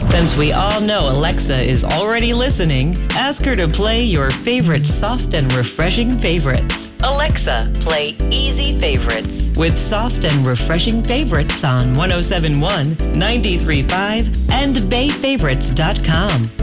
Since we all know Alexa is already listening, ask her to play your favorite soft and refreshing favorites. Alexa, play Easy Favorites with soft and refreshing favorites on 107.1, 93.5, and BayFavorites.com.